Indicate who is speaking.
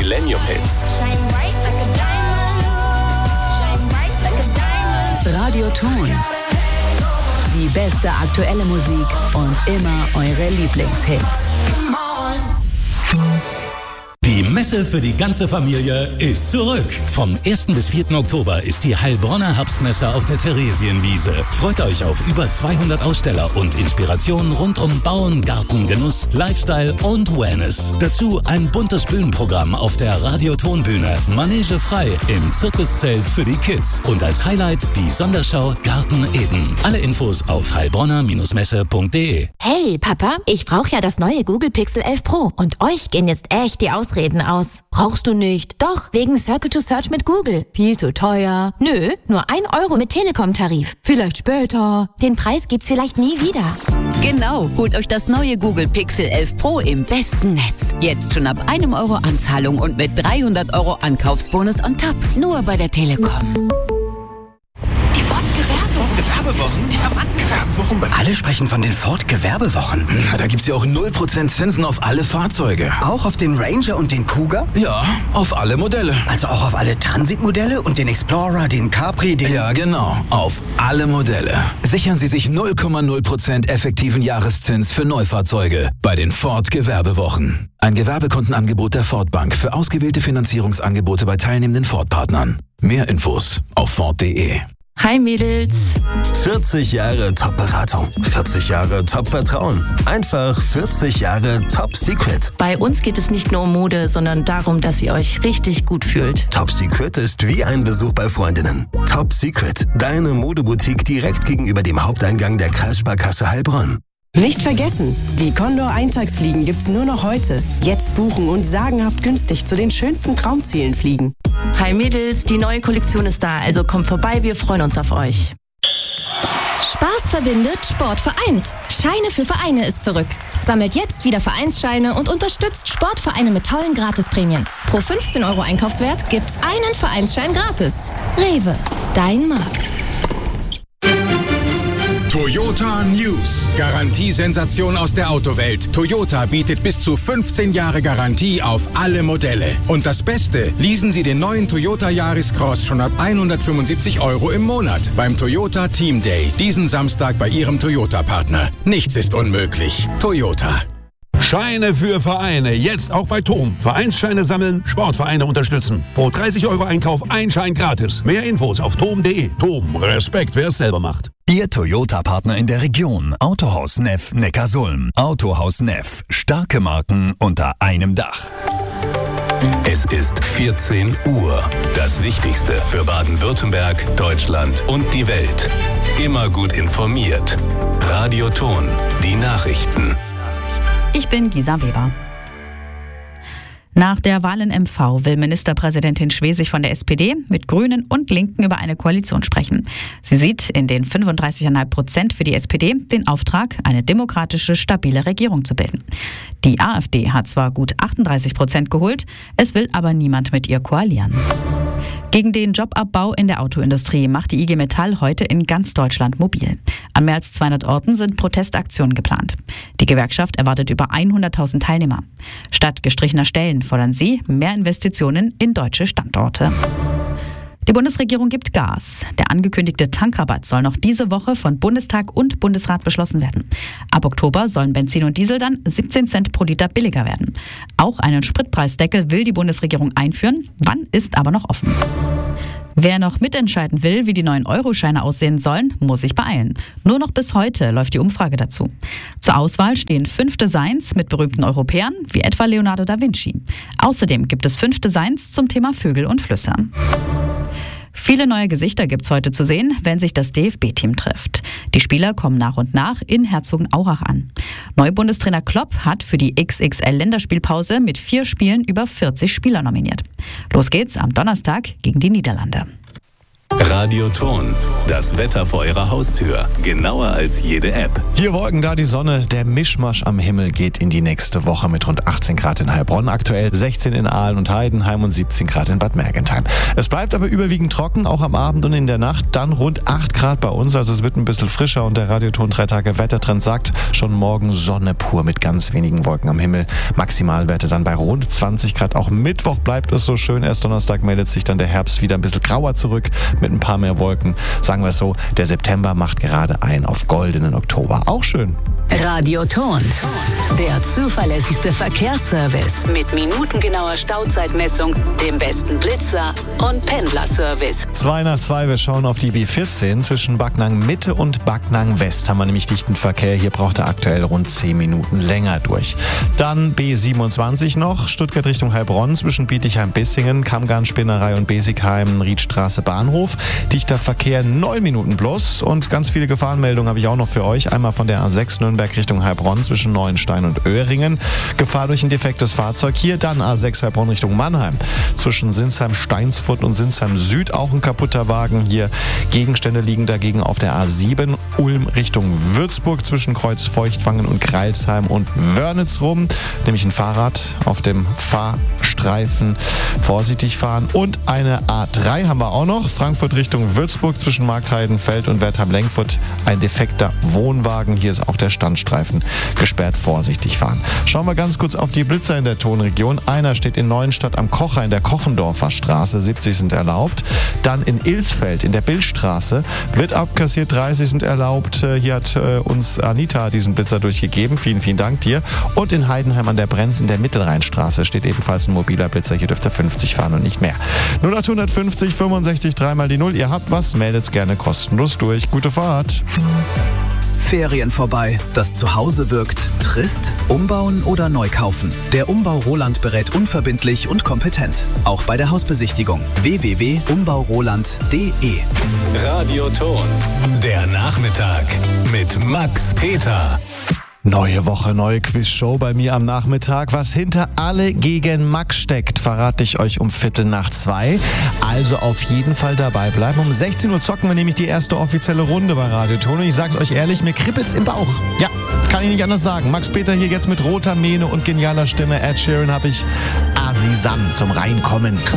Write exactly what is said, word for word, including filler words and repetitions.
Speaker 1: Millennium Hits.
Speaker 2: Radioton. Die beste aktuelle Musik und immer eure Lieblingshits.
Speaker 3: Die Messe für die ganze Familie ist zurück. Vom ersten bis vierten Oktober ist die Heilbronner Herbstmesse auf der Theresienwiese. Freut euch auf über zweihundert Aussteller und Inspirationen rund um Bauen, Garten, Genuss, Lifestyle und Wellness. Dazu ein buntes Bühnenprogramm auf der Radiotonbühne. Manege frei im Zirkuszelt für die Kids. Und als Highlight die Sonderschau Garten Eden. Alle Infos auf heilbronner Messe punkt de.
Speaker 4: Hey Papa, ich brauche ja das neue Google Pixel elf Pro. Und euch gehen jetzt echt die Ausreden aus. Brauchst du nicht? Doch, wegen Circle to Search mit Google. Viel zu teuer. Nö, nur ein Euro mit Telekom-Tarif. Vielleicht später. Den Preis gibt's vielleicht nie wieder.
Speaker 5: Genau, holt euch das neue Google Pixel elf Pro im besten Netz. Jetzt schon ab einem Euro Anzahlung und mit dreihundert Euro Ankaufsbonus on top. Nur bei der Telekom.
Speaker 6: Die Ford-Gewerbewochen? Die Gewerbewochen? Alle sprechen von den Ford-Gewerbewochen.
Speaker 7: Na, da gibt's ja auch null Prozent Zinsen auf alle Fahrzeuge.
Speaker 6: Auch auf den Ranger und den Cougar?
Speaker 7: Ja, auf alle Modelle.
Speaker 6: Also auch auf alle Transit-Modelle und den Explorer, den Capri, den...
Speaker 7: Ja, genau. Auf alle Modelle. Sichern Sie sich null Komma null Prozent effektiven Jahreszins für Neufahrzeuge bei den Ford-Gewerbewochen. Ein Gewerbekontenangebot der Ford Bank für ausgewählte Finanzierungsangebote bei teilnehmenden Ford-Partnern. Mehr Infos auf ford punkt de.
Speaker 8: Hi Mädels.
Speaker 9: vierzig Jahre Top-Beratung, vierzig Jahre Top-Vertrauen, einfach vierzig Jahre Top-Secret.
Speaker 8: Bei uns geht es nicht nur um Mode, sondern darum, dass ihr euch richtig gut fühlt.
Speaker 9: Top-Secret ist wie ein Besuch bei Freundinnen. Top-Secret, deine Modeboutique direkt gegenüber dem Haupteingang der Kreissparkasse Heilbronn.
Speaker 10: Nicht vergessen, die Condor-Eintagsfliegen gibt's nur noch heute. Jetzt buchen und sagenhaft günstig zu den schönsten Traumzielen fliegen.
Speaker 8: Hi Mädels, die neue Kollektion ist da, also kommt vorbei, wir freuen uns auf euch.
Speaker 11: Spaß verbindet, Sport vereint. Scheine für Vereine ist zurück. Sammelt jetzt wieder Vereinsscheine und unterstützt Sportvereine mit tollen Gratisprämien. Pro fünfzehn Euro Einkaufswert gibt's einen Vereinsschein gratis. Rewe, dein Markt.
Speaker 12: Toyota News. Garantiesensation aus der Autowelt. Toyota bietet bis zu fünfzehn Jahre Garantie auf alle Modelle. Und das Beste, leasen Sie den neuen Toyota Yaris Cross schon ab hundertfünfundsiebzig Euro im Monat beim Toyota Team Day. Diesen Samstag bei Ihrem Toyota-Partner. Nichts ist unmöglich. Toyota.
Speaker 13: Scheine für Vereine. Jetzt auch bei T O M. Vereinsscheine sammeln, Sportvereine unterstützen. Pro dreißig Euro Einkauf ein Schein gratis. Mehr Infos auf tom punkt de. T O M. Respekt, wer es selber macht.
Speaker 14: Ihr Toyota-Partner in der Region. Autohaus Neff Neckarsulm. Autohaus Neff. Starke Marken unter einem Dach.
Speaker 1: Es ist vierzehn Uhr. Das Wichtigste für Baden-Württemberg, Deutschland und die Welt. Immer gut informiert. Radioton. Die Nachrichten.
Speaker 15: Ich bin Gisa Weber. Nach der Wahl in M V will Ministerpräsidentin Schwesig von der S P D mit Grünen und Linken über eine Koalition sprechen. Sie sieht in den fünfunddreißig Komma fünf Prozent für die S P D den Auftrag, eine demokratische, stabile Regierung zu bilden. Die AfD hat zwar gut achtunddreißig Prozent geholt, es will aber niemand mit ihr koalieren. Gegen den Jobabbau in der Autoindustrie macht die I G Metall heute in ganz Deutschland mobil. An mehr als zweihundert Orten sind Protestaktionen geplant. Die Gewerkschaft erwartet über hunderttausend Teilnehmer. Statt gestrichener Stellen fordern sie mehr Investitionen in deutsche Standorte. Die Bundesregierung gibt Gas. Der angekündigte Tankrabatt soll noch diese Woche von Bundestag und Bundesrat beschlossen werden. Ab Oktober sollen Benzin und Diesel dann siebzehn Cent pro Liter billiger werden. Auch einen Spritpreisdeckel will die Bundesregierung einführen. Wann ist aber noch offen. Wer noch mitentscheiden will, wie die neuen Euroscheine aussehen sollen, muss sich beeilen. Nur noch bis heute läuft die Umfrage dazu. Zur Auswahl stehen fünf Designs mit berühmten Europäern, wie etwa Leonardo da Vinci. Außerdem gibt es fünf Designs zum Thema Vögel und Flüsse. Viele neue Gesichter gibt's heute zu sehen, wenn sich das D F B-Team trifft. Die Spieler kommen nach und nach in Herzogenaurach an. Neubundestrainer Klopp hat für die X X L-Länderspielpause mit vier Spielen über vierzig Spieler nominiert. Los geht's am Donnerstag gegen die Niederlande.
Speaker 1: Radioton, das Wetter vor Ihrer Haustür. Genauer als jede App.
Speaker 16: Hier Wolken, da die Sonne. Der Mischmasch am Himmel geht in die nächste Woche mit rund achtzehn Grad in Heilbronn aktuell, sechzehn in Aalen und Heidenheim und siebzehn Grad in Bad Mergentheim. Es bleibt aber überwiegend trocken, auch am Abend und in der Nacht. Dann rund acht Grad bei uns, also es wird ein bisschen frischer und der Radioton drei Tage Wettertrend sagt, schon morgen Sonne pur mit ganz wenigen Wolken am Himmel. Maximalwerte dann bei rund zwanzig Grad. Auch Mittwoch bleibt es so schön. Erst Donnerstag meldet sich dann der Herbst wieder ein bisschen grauer zurück mit ein paar mehr Wolken. Sagen wir es so, der September macht gerade ein auf goldenen Oktober. Auch schön.
Speaker 2: Radioton, der zuverlässigste Verkehrsservice mit minutengenauer Stauzeitmessung, dem besten Blitzer und Pendlerservice.
Speaker 16: Zwei nach zwei, wir schauen auf die B vierzehn. Zwischen Backnang Mitte und Backnang West haben wir nämlich dichten Verkehr. Hier braucht er aktuell rund zehn Minuten länger durch. Dann B siebenundzwanzig noch, Stuttgart Richtung Heilbronn zwischen Bietigheim-Bissingen, Kammgarn-Spinnerei und Besigheim, Riedstraße Bahnhof. Dichter Verkehr neun Minuten plus und ganz viele Gefahrenmeldungen habe ich auch noch für euch. Einmal von der A sechs Nürnberg Richtung Heilbronn zwischen Neuenstein und Öhringen. Gefahr durch ein defektes Fahrzeug. Hier dann A sechs Heilbronn Richtung Mannheim. Zwischen Sinsheim-Steinsfurt und Sinsheim Süd auch ein kaputter Wagen. Hier Gegenstände liegen dagegen auf der A sieben. Ulm Richtung Würzburg zwischen Kreuz Feuchtwangen und Greilsheim und Wörnitz rum. Nämlich ein Fahrrad auf dem Fahrstreifen. Vorsichtig fahren. Und eine A drei haben wir auch noch. Frankfurt Richtung Würzburg zwischen Marktheidenfeld und Wertheim-Lenkfurt. Ein defekter Wohnwagen. Hier ist auch der Standstreifen gesperrt, vorsichtig fahren. Schauen wir ganz kurz auf die Blitzer in der Tonregion. Einer steht in Neuenstadt am Kocher in der Kochendorfer Straße, siebzig sind erlaubt. Dann in Ilsfeld in der Billstraße wird abkassiert, dreißig sind erlaubt. Hier hat äh, uns Anita diesen Blitzer durchgegeben. Vielen, vielen Dank dir. Und in Heidenheim an der Brenz in der Mittelrheinstraße steht ebenfalls ein mobiler Blitzer. Hier dürft ihr fünfzig fahren und nicht mehr. null acht fünfzig fünfundsechzig dreimal die null. Ihr habt was, meldet's gerne kostenlos durch. Gute Fahrt.
Speaker 17: Ferien vorbei, das Zuhause wirkt, trist, umbauen oder neu kaufen. Der Umbau Roland berät unverbindlich und kompetent. Auch bei der Hausbesichtigung. w w w punkt umbau roland punkt d e.
Speaker 1: Radioton, der Nachmittag mit Max Peter.
Speaker 16: Neue Woche, neue Quizshow bei mir am Nachmittag. Was hinter Alle gegen Max steckt, verrate ich euch um Viertel nach zwei. Also auf jeden Fall dabei bleiben. Um sechzehn Uhr zocken wir nämlich die erste offizielle Runde bei Radioton. Und ich sag's euch ehrlich, mir kribbelt's im Bauch. Ja, kann ich nicht anders sagen. Max Peter hier jetzt mit roter Mähne und genialer Stimme. Ed Sheeran habe ich Asisam zum Reinkommen.